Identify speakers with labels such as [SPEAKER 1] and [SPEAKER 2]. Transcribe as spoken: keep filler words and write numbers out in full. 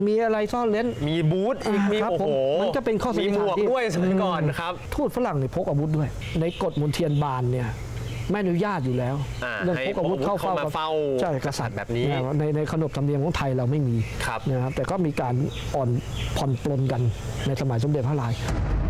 [SPEAKER 1] มีอะไรซ่อนเร้น
[SPEAKER 2] มีบูธอีกมีโอ้โห
[SPEAKER 1] มันก็เป็นข้อสันนิษฐานที่
[SPEAKER 2] มีหมวกด้วยสมัยก่อนครับ
[SPEAKER 1] ทูตฝรั่งเนี่ยพกอาวุธด้วยในกฎมนเทียนบานเนี่ยไม่อนุญาตอยู่แล้ว
[SPEAKER 2] เรื่
[SPEAKER 1] องพกอาวุธเข้าเฝ้าใช่กษัตริย์
[SPEAKER 2] แบบนี้
[SPEAKER 1] ในในขนบธรรมเนียมของไทยเราไม่มีนะครับแต่ก็มีการอ่อนผ่อนปลนกันในสมัยสมเด็จพระนารายณ์